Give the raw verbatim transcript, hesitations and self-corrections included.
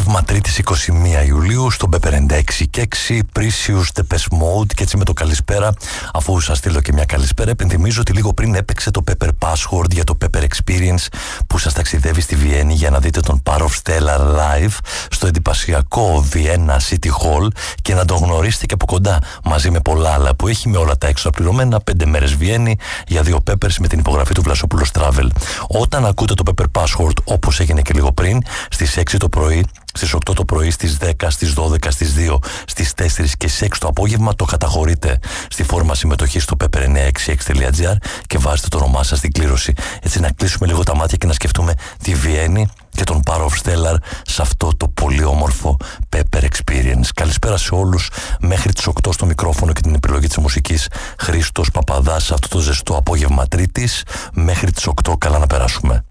απόγευμα Τρίτης είκοσι μία Ιουλίου στο Pepper ενενήντα έξι και έξι, Precious, Depeche Mode, και έτσι με το καλησπέρα, αφού σας στείλω και μια καλησπέρα, επενθυμίζω ότι λίγο πριν έπαιξε το Pepper Password για το Pepper Experience που σας ταξιδεύει στη Βιέννη για να δείτε τον Power of Stellar live στο εντυπωσιακό Vienna City Hall και να τον γνωρίσετε και από κοντά, μαζί με πολλά άλλα που έχει, με όλα τα έξω πληρωμένα, πέντε μέρες Βιέννη για δύο Peppers με την υπογραφή του Βλασόπουλος Travel. Όταν ακούτε το Pepper Password, όπως έγινε και λίγο πριν, στις έξι το πρωί, στις οκτώ το πρωί, στις δέκα, στις δώδεκα, στις δύο, στις τέσσερις και στις έξι το απόγευμα, το καταχωρείτε στη φόρμα συμμετοχή στο pepper εννιακόσια εξήντα έξι τελεία gr και βάζετε το όνομά σας στην κλήρωση. Έτσι να κλείσουμε λίγο τα μάτια και να σκεφτούμε τη Βιέννη και τον Power of Stellar σε αυτό το πολύ όμορφο Pepper Experience. Καλησπέρα σε όλους. Μέχρι τις οκτώ στο μικρόφωνο και την επιλογή της μουσικής, Χρήστος Παπαδάς, σε αυτό το ζεστό απόγευμα Τρίτης. Μέχρι τις οκτώ, καλά να περάσουμε.